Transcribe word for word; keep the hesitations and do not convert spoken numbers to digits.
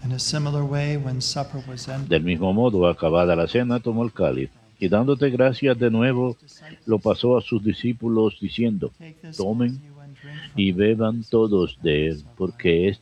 In a similar way, when supper was ended, Del mismo modo, acabada la cena, tomó el cáliz y dándote gracias de nuevo, lo pasó a sus discípulos diciendo, take this, all of tomen you, and drink from y it. beban todos de él, porque